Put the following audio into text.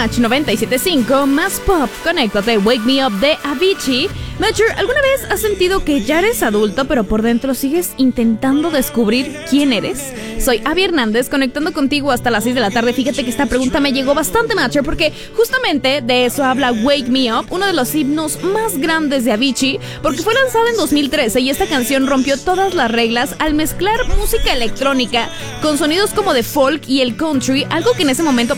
Match 97.5, más pop, conéctate, Wake Me Up de Avicii. Matcher, ¿alguna vez has sentido que ya eres adulto, pero por dentro sigues intentando descubrir quién eres? Soy Abby Hernández, conectando contigo hasta las 6 de la tarde. Fíjate que esta pregunta me llegó bastante, Matcher, porque justamente de eso habla Wake Me Up, uno de los himnos más grandes de Avicii, porque fue lanzada en 2013 y esta canción rompió todas las reglas al mezclar música electrónica con sonidos como de folk y el country, algo que en ese momento